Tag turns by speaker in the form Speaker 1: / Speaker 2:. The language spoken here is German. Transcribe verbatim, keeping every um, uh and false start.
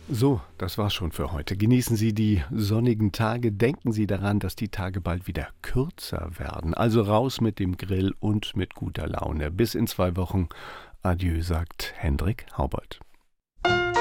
Speaker 1: So, das war's schon für heute. Genießen Sie die sonnigen Tage. Denken Sie daran, dass die Tage bald wieder kürzer werden. Also raus mit dem Grill und mit guter Laune. Bis in zwei Wochen. Adieu, sagt Hendrik Haubert.